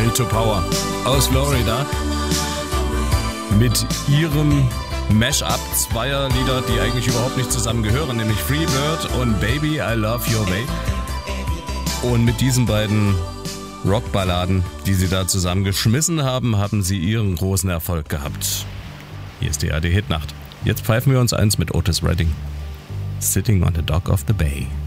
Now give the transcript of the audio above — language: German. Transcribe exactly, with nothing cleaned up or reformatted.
Hail to Power aus Florida mit ihrem Mash-up zweier Lieder, die eigentlich überhaupt nicht zusammengehören, nämlich Free Bird und Baby I Love Your Way. Und mit diesen beiden Rockballaden, die sie da zusammengeschmissen haben, haben sie ihren großen Erfolg gehabt. Hier ist die A R D Hitnacht. Jetzt pfeifen wir uns eins mit Otis Redding. Sitting on the Dock of the Bay.